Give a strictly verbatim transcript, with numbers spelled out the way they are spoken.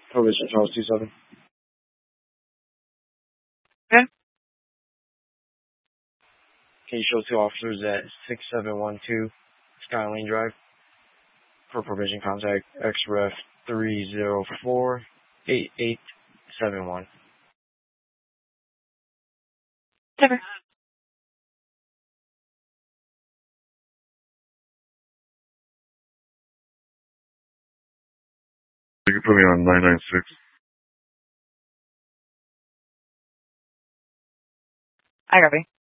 Provision Charles two seven. Okay. Can you show two officers at six seven one two Skylane Drive for provision contact X R E F three zero four eight eight seven one. Never. You can put me on nine nine six. I copy.